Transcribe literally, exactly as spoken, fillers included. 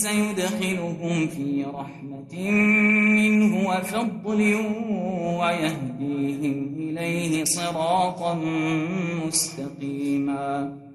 سيدخلهم في رحمة منه وفضل ويهديهم إليه صراطا مستقيما.